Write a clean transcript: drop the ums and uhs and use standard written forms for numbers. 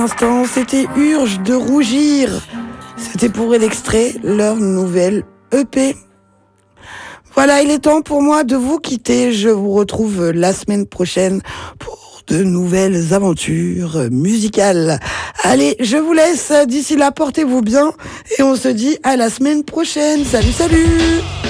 Instant, c'était Urge de rougir. C'était pour l'extrait, leur nouvelle EP. Voilà, il est temps pour moi de vous quitter. Je vous retrouve la semaine prochaine pour de nouvelles aventures musicales. Allez, je vous laisse. D'ici là, portez-vous bien et on se dit à la semaine prochaine. Salut, salut!